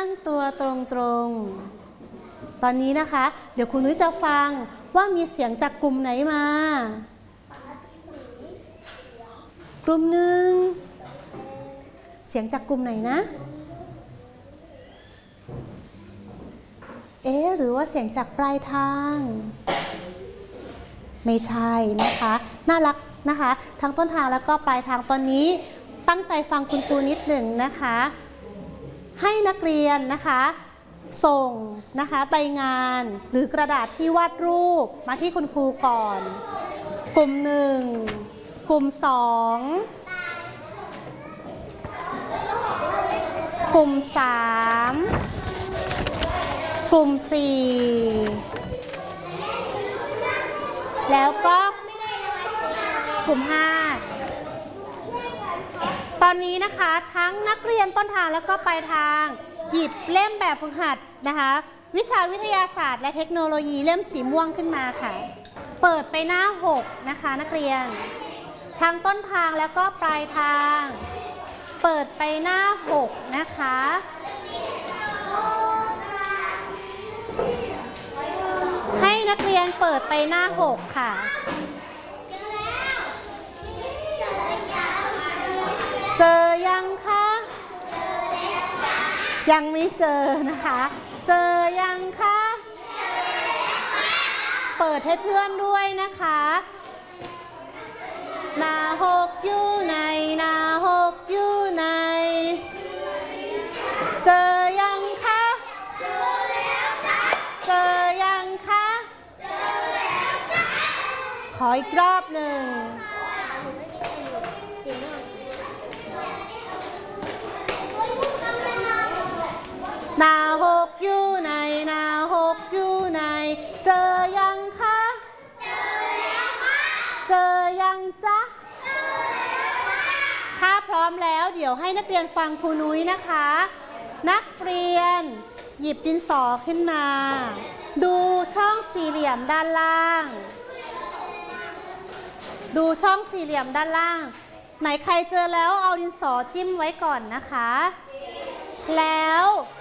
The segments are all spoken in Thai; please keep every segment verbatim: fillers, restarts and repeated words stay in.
งตัวตรงๆตอนนี้นะคะเดี๋ยวครูนุ้ยจะฟังว่ามีเสียงจากกลุ่มไหนมากลุ่มหนึ่งเสียงจากกลุ่มไหนนะเอ๊ะหรือว่าเสียงจากปลายทางไม่ใช่นะคะน่ารักนะคะทั้งต้นทางแล้วก็ปลายทางตอนนี้ตั้งใจฟังคุณครูนิดหนึ่งนะคะให้นักเรียนนะคะส่งนะคะใบงานหรือกระดาษที่วาดรูปมาที่คุณครูก่อนกลุ่มหนึ่งกลุ่มสองกลุ่มสามกลุ่มสี่แล้วก็กลุ่มห้าตอนนี้นะคะทั้งนักเรียนต้นทางแล้วก็ปลายทางหยิบเล่มแบบฝึกหัดนะคะวิชาวิทยาศาสตร์และเทคโนโลยีเล่มสีม่วงขึ้นมาค่ะเปิดไปหน้าหกนะคะนักเรียนทั้งต้นทางแล้วก็ปลายทางเปิดไปหน้าหกนะคะให้นักเรียนเปิดไปหน้าหกค่ะเจอยังคะยังไม่เจอนะคะเจอยังคะเปิดให้เพื่อนด้วยนะคะหน้าหกอยู่ในหน้าหกอยู่ในเจอยังคะเจอยังคะขออีกรอบหนึ่งหน้าหกอยู่ในหน้าหกอยู่ในเจอยังคะเจอยังจ๊ะถ้าพร้อมแล้วเดี๋ยวให้นักเรียนฟังครูนุ้ยนะคะนักเรียนหยิบดินสอขึ้นมาดูช่องสี่เหลี่ยมด้านล่างดูช่องสี่เหลี่ยมด้านล่างไหนใครเจอแล้วเอาดินสอจิ้มไว้ก่อนนะคะแล้ว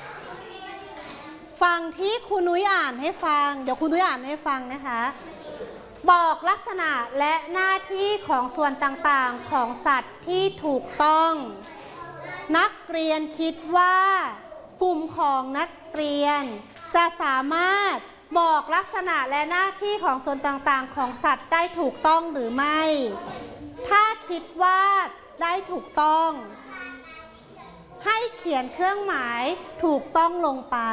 ฟังที่ครูนุ้ยอ่านให้ฟังเดี๋ยวครูนุ้ยอ่านให้ฟังนะคะบอกลักษณะและหน้าที่ของส่วนต่างๆของสัตว์ที่ถูกต้องนักเรียนคิดว่ากลุ่มของนักเรียนจะสามารถบอกลักษณะและหน้าที่ของส่วนต่างๆของสัตว์ได้ถูกต้องหรือไม่ถ้าคิดว่าได้ถูกต้องให้เขียนเครื่องหมายถูกต้องลงไป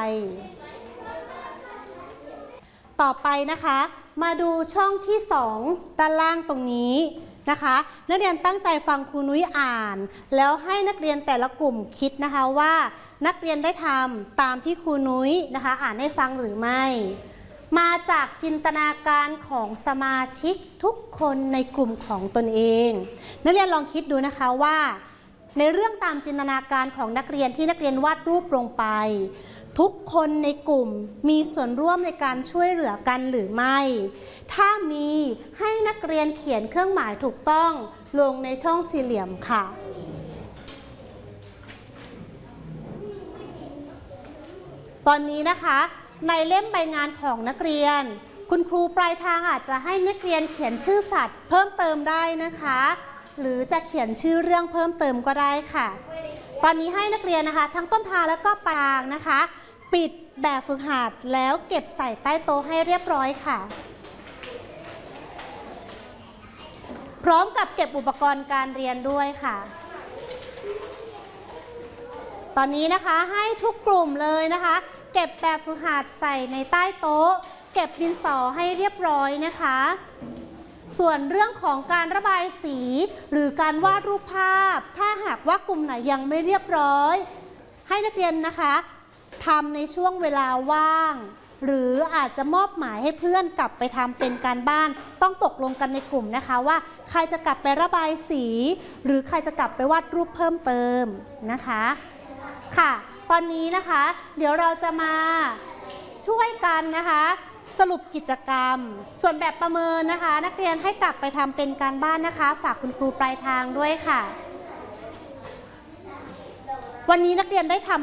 ต่อไปนะคะมาดูช่องที่สองด้านล่างตรงนี้นะคะนักเรียนตั้งใจฟังครูนุ้ยอ่านแล้วให้นักเรียนแต่ละกลุ่มคิดนะคะว่านักเรียนได้ทำตามที่ครูนุ้ยนะคะอ่านให้ฟังหรือไม่มาจากจินตนาการของสมาชิกทุกคนในกลุ่มของตนเองนักเรียนลองคิดดูนะคะว่าในเรื่องตามจินตนาการของนักเรียนที่นักเรียนวาดรูปลงไปทุกคนในกลุ่มมีส่วนร่วมในการช่วยเหลือกันหรือไม่ถ้ามีให้นักเรียนเขียนเครื่องหมายถูกต้องลงในช่องสี่เหลี่ยมค่ะตอนนี้นะคะในเล่มใบงานของนักเรียนคุณครูปลายทางอาจจะให้นักเรียนเขียนชื่อสัตว์เพิ่มเติมได้นะคะหรือจะเขียนชื่อเรื่องเพิ่มเติมก็ได้ค่ะตอนนี้ให้นักเรียนนะคะทั้งต้นทางแล้วก็ปลายนะคะปิดแบบฝึกหัดแล้วเก็บใส่ใต้โต๊ะให้เรียบร้อยค่ะพร้อมกับเก็บอุปกรณ์การเรียนด้วยค่ะตอนนี้นะคะให้ทุกกลุ่มเลยนะคะเก็บแบบฝึกหัดใส่ในใต้โต๊ะเก็บดินสอให้เรียบร้อยนะคะส่วนเรื่องของการระบายสีหรือการวาดรูปภาพถ้าหากว่ากลุ่มไหนยังไม่เรียบร้อยให้นักเรียนนะคะทำในช่วงเวลาว่างหรืออาจจะมอบหมายให้เพื่อนกลับไปทำเป็นการบ้านต้องตกลงกันในกลุ่มนะคะว่าใครจะกลับไประบายสีหรือใครจะกลับไปวาดรูปเพิ่มเติมนะคะค่ะตอนนี้นะคะเดี๋ยวเราจะมาช่วยกันนะคะสรุปกิจกรรมส่วนแบบประเมินนะคะนักเรียนให้กลับไปทำเป็นการบ้านนะคะฝากคุณครูปลายทางด้วยค่ะวันนี้นักเรียนได้ทำ